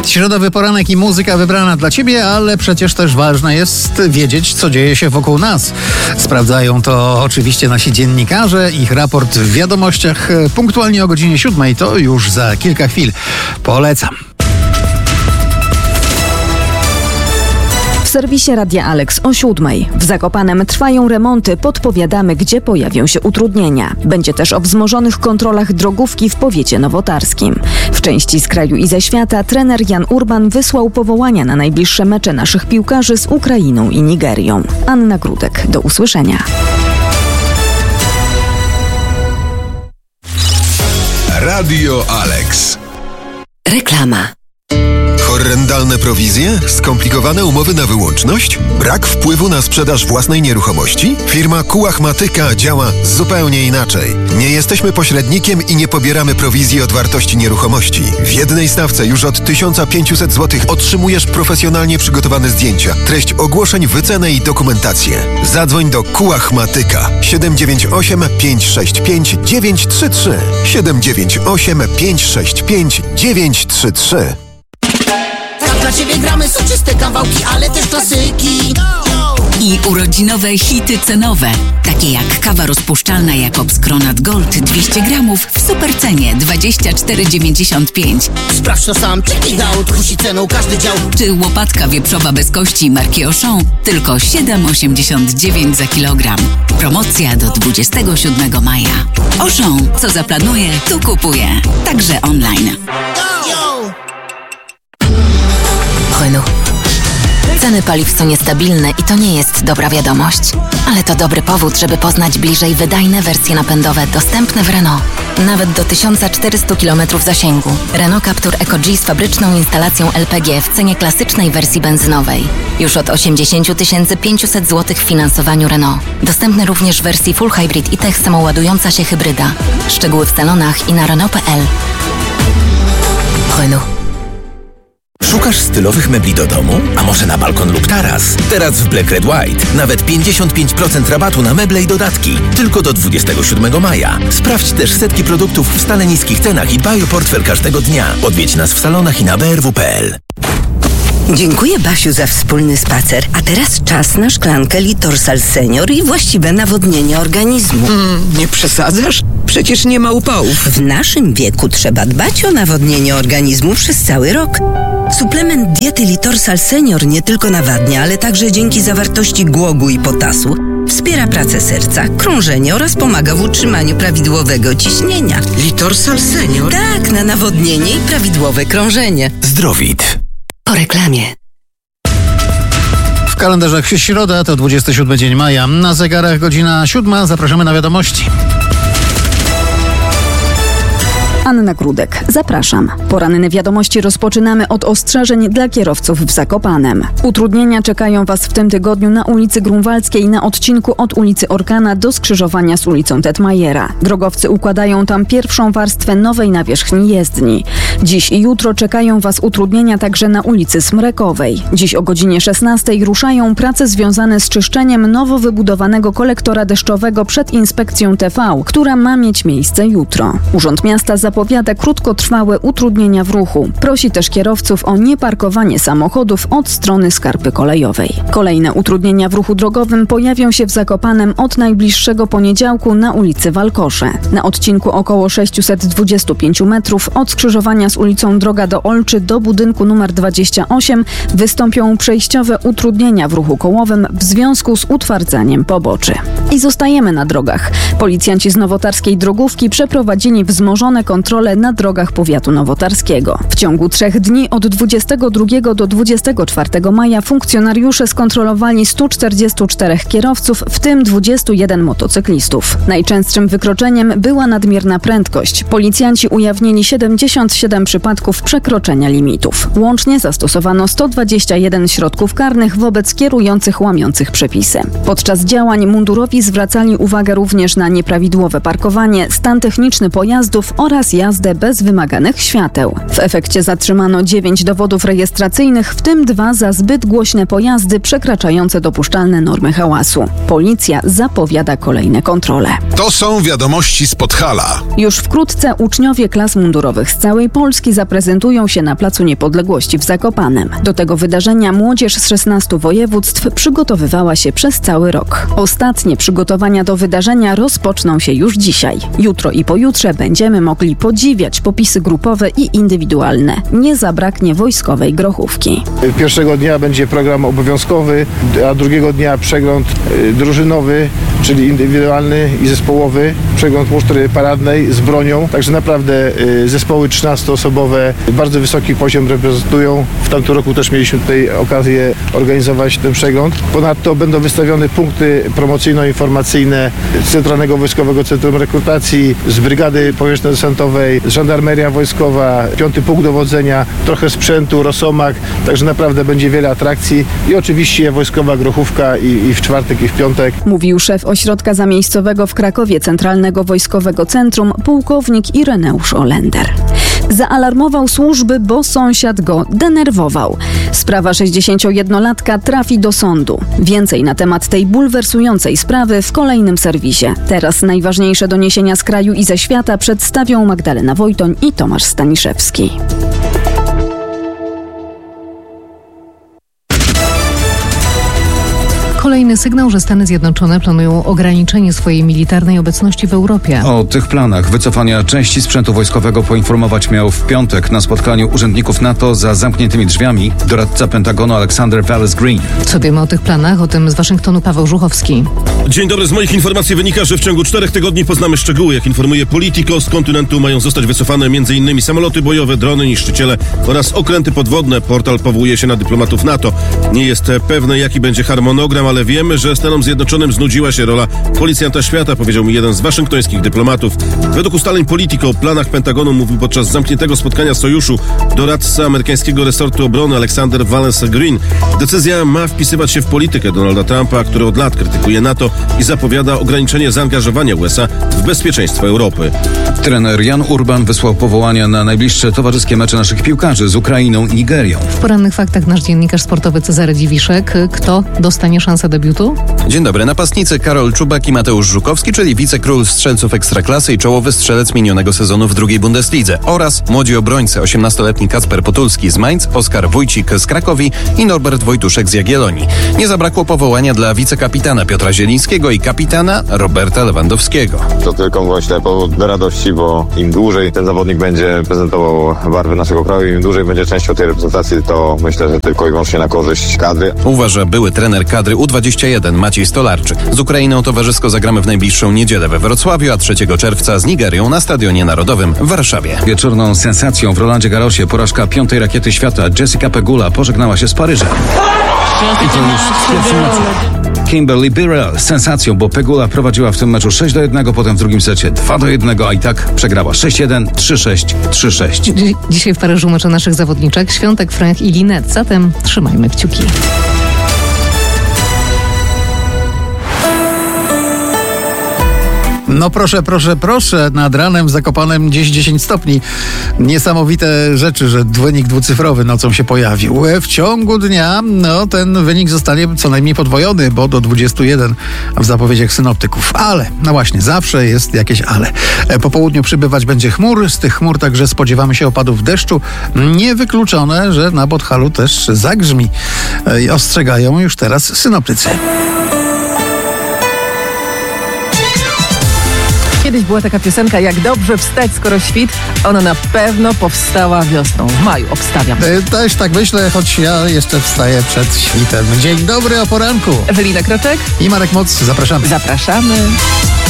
Środowy poranek i muzyka wybrana dla Ciebie, ale przecież też ważne jest wiedzieć, co dzieje się wokół nas. Sprawdzają to oczywiście nasi dziennikarze. Ich raport w wiadomościach punktualnie o godzinie 7. To już za kilka chwil. Polecam. W serwisie Radia Alex o 7. W Zakopanem trwają remonty, podpowiadamy, gdzie pojawią się utrudnienia. Będzie też o wzmożonych kontrolach drogówki w powiecie nowotarskim. W części z kraju i ze świata trener Jan Urban wysłał powołania na najbliższe mecze naszych piłkarzy z Ukrainą i Nigerią. Anna Grudek, do usłyszenia. Radio Alex. Reklama. Horrendalne prowizje? Skomplikowane umowy na wyłączność? Brak wpływu na sprzedaż własnej nieruchomości? Firma Kułachmatyka działa zupełnie inaczej. Nie jesteśmy pośrednikiem i nie pobieramy prowizji od wartości nieruchomości. W jednej stawce już od 1500 zł otrzymujesz profesjonalnie przygotowane zdjęcia, treść ogłoszeń, wycenę i dokumentację. Zadzwoń do Kułachmatyka 798 565 933 798 565 933. Dla Ciebie gramy soczyste kawałki, ale też klasyki. I urodzinowe hity cenowe, takie jak kawa rozpuszczalna Jakobs Kronat Gold 200 gramów w supercenie 24,95. Sprawdź to sam, check da odkusi ceną każdy dział. Czy łopatka wieprzowa bez kości marki Auchan tylko 7,89 za kilogram. Promocja do 27 maja. Auchan, co zaplanuje, tu kupuje. Także online. Renault. Ceny paliw są niestabilne i to nie jest dobra wiadomość. Ale to dobry powód, żeby poznać bliżej wydajne wersje napędowe dostępne w Renault. Nawet do 1400 km zasięgu. Renault Captur Eco-G z fabryczną instalacją LPG w cenie klasycznej wersji benzynowej. Już od 80 500 zł w finansowaniu Renault. Dostępny również w wersji Full Hybrid i Tech samoładująca się hybryda. Szczegóły w salonach i na Renault.pl. Renault. Szukasz stylowych mebli do domu? A może na balkon lub taras? Teraz w Black Red White nawet 55% rabatu na meble i dodatki. Tylko do 27 maja. Sprawdź też setki produktów w stale niskich cenach i dbaj o portfel każdego dnia. Odwiedź nas w salonach i na brw.pl. Dziękuję, Basiu, za wspólny spacer. A teraz czas na szklankę Litorsal Senior i właściwe nawodnienie organizmu. Nie przesadzasz? Przecież nie ma upałów. W naszym wieku trzeba dbać o nawodnienie organizmu przez cały rok. Suplement diety Litorsal Senior nie tylko nawadnia, ale także dzięki zawartości głogu i potasu wspiera pracę serca, krążenie oraz pomaga w utrzymaniu prawidłowego ciśnienia. Litorsal Senior? Tak, na nawodnienie i prawidłowe krążenie. Zdrowit. Po reklamie. W kalendarzach środa to 27 dzień maja. Na zegarach godzina 7. Zapraszamy na wiadomości. Anna Grudek, zapraszam. Poranne wiadomości rozpoczynamy od ostrzeżeń dla kierowców w Zakopanem. Utrudnienia czekają Was w tym tygodniu na ulicy Grunwaldzkiej na odcinku od ulicy Orkana do skrzyżowania z ulicą Tetmajera. Drogowcy układają tam pierwszą warstwę nowej nawierzchni jezdni. Dziś i jutro czekają Was utrudnienia także na ulicy Smrekowej. Dziś o godzinie 16 ruszają prace związane z czyszczeniem nowo wybudowanego kolektora deszczowego przed inspekcją TV, która ma mieć miejsce jutro. Urząd Miasta zapowiada krótkotrwałe utrudnienia w ruchu. Prosi też kierowców o nieparkowanie samochodów od strony skarpy kolejowej. Kolejne utrudnienia w ruchu drogowym pojawią się w Zakopanem od najbliższego poniedziałku na ulicy Walkosze. Na odcinku około 625 metrów od skrzyżowania z ulicą Droga do Olczy do budynku nr 28 wystąpią przejściowe utrudnienia w ruchu kołowym w związku z utwardzaniem poboczy. I zostajemy na drogach. Policjanci z nowotarskiej drogówki przeprowadzili wzmożone kontrole na drogach powiatu nowotarskiego. W ciągu 3 dni od 22 do 24 maja funkcjonariusze skontrolowali 144 kierowców, w tym 21 motocyklistów. Najczęstszym wykroczeniem była nadmierna prędkość. Policjanci ujawnili 77 przypadków przekroczenia limitów. Łącznie zastosowano 121 środków karnych wobec kierujących łamiących przepisy. Podczas działań mundurowi Strażacy zwracali uwagę również na nieprawidłowe parkowanie, stan techniczny pojazdów oraz jazdę bez wymaganych świateł. W efekcie zatrzymano 9 dowodów rejestracyjnych, w tym 2 za zbyt głośne pojazdy przekraczające dopuszczalne normy hałasu. Policja zapowiada kolejne kontrole. To są wiadomości z Podhala. Już wkrótce uczniowie klas mundurowych z całej Polski zaprezentują się na Placu Niepodległości w Zakopanem. Do tego wydarzenia młodzież z 16 województw przygotowywała się przez cały rok. Ostatnie przygotowania do wydarzenia rozpoczną się już dzisiaj. Jutro i pojutrze będziemy mogli podziwiać popisy grupowe i indywidualne. Nie zabraknie wojskowej grochówki. Pierwszego dnia będzie program obowiązkowy, a drugiego dnia przegląd drużynowy, czyli indywidualny i zespołowy, przegląd musztry paradnej z bronią. Także naprawdę zespoły 13-osobowe bardzo wysoki poziom reprezentują. W tamtym roku też mieliśmy tutaj okazję organizować ten przegląd. Ponadto będą wystawione punkty promocyjno-informacyjne z Centralnego Wojskowego Centrum Rekrutacji, z Brygady Powietrzno-Desantowej, z Żandarmeria Wojskowa, 5. Punkt Dowodzenia, trochę sprzętu, Rosomak. Także naprawdę będzie wiele atrakcji i oczywiście wojskowa grochówka i w czwartek, i w piątek. Mówił szef ośrodka zamiejscowego w Krakowie Centralnego Wojskowego Centrum pułkownik Ireneusz Olender. Zaalarmował służby, bo sąsiad go denerwował. Sprawa 61-latka trafi do sądu. Więcej na temat tej bulwersującej sprawy w kolejnym serwisie. Teraz najważniejsze doniesienia z kraju i ze świata przedstawią Magdalena Wojtoń i Tomasz Staniszewski. Kolejny sygnał, że Stany Zjednoczone planują ograniczenie swojej militarnej obecności w Europie. O tych planach wycofania części sprzętu wojskowego poinformować miał w piątek na spotkaniu urzędników NATO za zamkniętymi drzwiami doradca Pentagonu Alexander Wallace-Green. Co wiemy o tych planach? O tym z Waszyngtonu Paweł Żuchowski. Dzień dobry. Z moich informacji wynika, że w ciągu 4 tygodni poznamy szczegóły. Jak informuje Politico, z kontynentu mają zostać wycofane m.in. samoloty bojowe, drony, niszczyciele oraz okręty podwodne. Portal powołuje się na dyplomatów NATO. Nie jest pewne, jaki będzie harmonogram, ale wiemy, że Stanom Zjednoczonym znudziła się rola policjanta świata, powiedział mi jeden z waszyngtońskich dyplomatów. Według ustaleń Politico o planach Pentagonu mówił podczas zamkniętego spotkania sojuszu doradca amerykańskiego resortu obrony Alexander Wallace-Green. Decyzja ma wpisywać się w politykę Donalda Trumpa, który od lat krytykuje NATO i zapowiada ograniczenie zaangażowania USA w bezpieczeństwo Europy. Trener Jan Urban wysłał powołania na najbliższe towarzyskie mecze naszych piłkarzy z Ukrainą i Nigerią. W porannych faktach nasz dziennikarz sportowy Cezary Dziwiszek. Kto dostanie szansę debiutu? Dzień dobry. Napastnicy Karol Czubak i Mateusz Żukowski, czyli wicekról strzelców Ekstraklasy i czołowy strzelec minionego sezonu w drugiej Bundeslidze, oraz młodzi obrońcy 18-letni Kacper Potulski z Mainz, Oskar Wójcik z Krakowi i Norbert Wojtuszek z Jagiellonii. Nie zabrakło powołania dla wicekapitana Piotra Zielińskiego i kapitana Roberta Lewandowskiego. To tylko właśnie powód do radości, bo im dłużej ten zawodnik będzie prezentował barwy naszego kraju, im dłużej będzie częścią tej reprezentacji, to myślę, że tylko i wyłącznie na korzyść kadry. Uważa były trener kadry U21 Maciej Stolarczyk. Z Ukrainą towarzysko zagramy w najbliższą niedzielę we Wrocławiu, a 3 czerwca z Nigerią na Stadionie Narodowym w Warszawie. Wieczorną sensacją w Rolandzie Garrosie porażka 5. rakiety świata Jessica Pegula pożegnała się z Paryżem. I to już w pierwszym meczu. Kimberly Birrell sensacją, bo Pegula prowadziła w tym meczu 6-1, potem w drugim secie 2-1, a i tak przegrała 6-1, 3-6, 3-6. Dzisiaj w Paryżu mecze naszych zawodniczek Świątek, Frank i Linet. Zatem trzymajmy kciuki. No proszę, nad ranem w Zakopanem gdzieś 10 stopni. Niesamowite rzeczy, że wynik dwucyfrowy nocą się pojawił. W ciągu dnia, ten wynik zostanie co najmniej podwojony, bo do 21 w zapowiedziach synoptyków. Ale, no właśnie, zawsze jest jakieś ale. Po południu przybywać będzie chmur, z tych chmur także spodziewamy się opadów deszczu. Niewykluczone, że na Podhalu też zagrzmi. Ostrzegają już teraz synoptycy. Kiedyś była taka piosenka, jak dobrze wstać, skoro świt. Ona na pewno powstała wiosną. W maju, obstawiam. Też tak myślę, choć ja jeszcze wstaję przed świtem. Dzień dobry o poranku. Ewelina Kroczek i Marek Moc. Zapraszamy. Zapraszamy.